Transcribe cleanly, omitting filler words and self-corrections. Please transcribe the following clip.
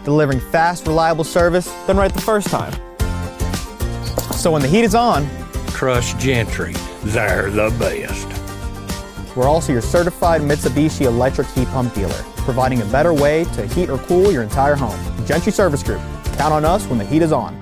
delivering fast, reliable service done right the first time. So when the heat is on, trust Gentry. They're the best. we're also your certified Mitsubishi electric heat pump dealer, providing a better way to heat or cool your entire home. Gentry Service Group. Count on us when the heat is on.